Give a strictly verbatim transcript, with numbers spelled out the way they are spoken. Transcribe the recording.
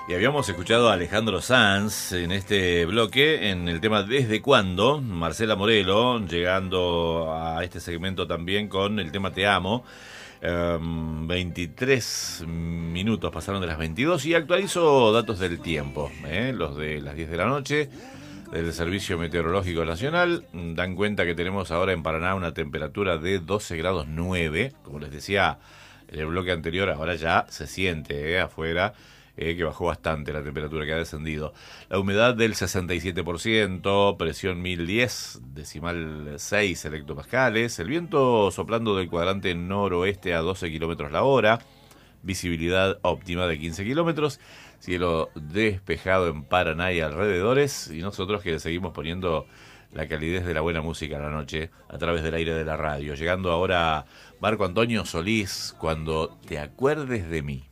Y habíamos escuchado a Alejandro Sanz en este bloque, en el tema ¿Desde cuándo? Marcela Morelo, llegando a este segmento también con el tema Te amo. Um, veintitrés minutos pasaron de las veintidós y actualizo datos del tiempo, ¿eh? Los de las diez de la noche del Servicio Meteorológico Nacional dan cuenta que tenemos ahora en Paraná una temperatura de doce grados nueve. Como les decía en el bloque anterior, ahora ya se siente, ¿eh? afuera. Eh, que bajó bastante la temperatura, que ha descendido. La humedad del sesenta y siete por ciento, presión mil diez, decimal seis hectopascales, el viento soplando del cuadrante noroeste a doce kilómetros la hora, visibilidad óptima de quince kilómetros, cielo despejado en Paraná y alrededores, y nosotros que seguimos poniendo la calidez de la buena música a la noche a través del aire de la radio. Llegando ahora Marco Antonio Solís, Cuando te acuerdes de mí.